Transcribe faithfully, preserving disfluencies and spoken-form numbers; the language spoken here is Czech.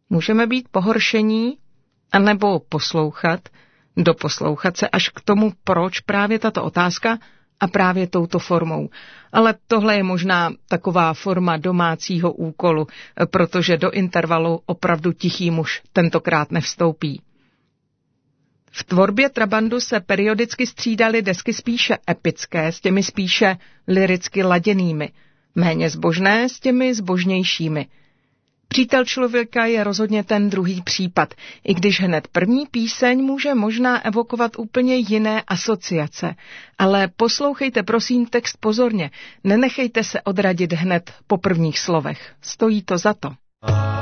Můžeme být pohoršení, anebo poslouchat, doposlouchat se až k tomu, proč právě tato otázka a právě touto formou. Ale tohle je možná taková forma domácího úkolu, protože do intervalu opravdu tichý muž tentokrát nevstoupí. V tvorbě trabandu se periodicky střídaly desky spíše epické s těmi spíše lyricky laděnými, méně zbožné s těmi zbožnějšími. Přítel člověka je rozhodně ten druhý případ, i když hned první píseň může možná evokovat úplně jiné asociace. Ale poslouchejte prosím text pozorně, nenechejte se odradit hned po prvních slovech. Stojí to za to.